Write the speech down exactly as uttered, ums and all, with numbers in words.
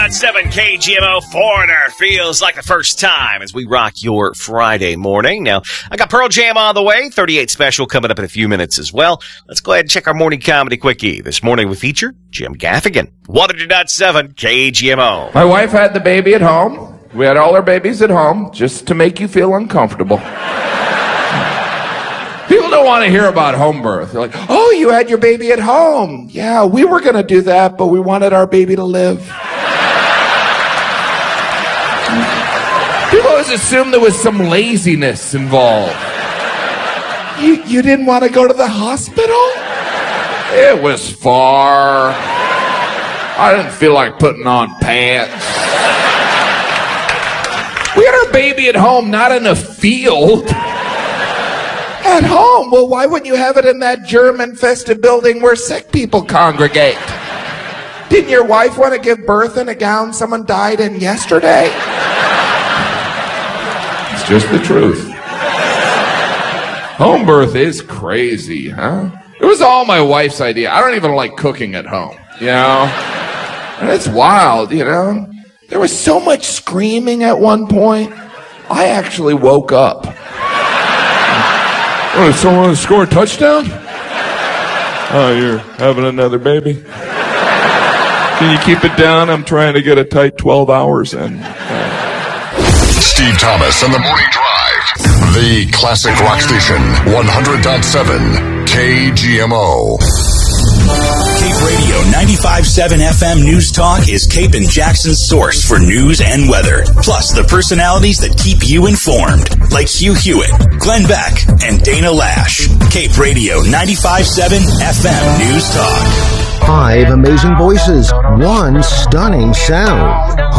point seven K G M O Foreigner. Feels like the first time as we rock your Friday morning. Now, I got Pearl Jam on the way. thirty-eight special coming up in a few minutes as well. Let's go ahead and check our morning comedy quickie. This morning we feature Jim Gaffigan. one hundred point seven K G M O. My wife had the baby at home. We had all our babies at home just to make you feel uncomfortable. People don't want to hear about home birth. They're like, oh, you had your baby at home. Yeah, we were going to do that, but we wanted our baby to live. People always assume there was some laziness involved. You, you didn't want to go to the hospital? It was far. I didn't feel like putting on pants. We had our baby at home, not in a field. At home? Well, why wouldn't you have it in that germ-infested building where sick people congregate? Didn't your wife want to give birth in a gown someone died in yesterday? It's just the truth. Home birth is crazy, huh? It was all my wife's idea. I don't even like cooking at home, you know? And it's wild, you know? There was so much screaming at one point, I actually woke up. Oh, did someone score a touchdown? Oh, you're having another baby? Can you keep it down? I'm trying to get a tight twelve hours in. Steve Thomas and the Morning Drive. The classic rock station, one hundred point seven K G M O. Cape Radio ninety-five point seven F M News Talk is Cape and Jackson's source for news and weather. Plus the personalities that keep you informed, like Hugh Hewitt, Glenn Beck, and Dana Lash. Cape Radio ninety-five point seven F M News Talk. Five amazing voices, one stunning sound.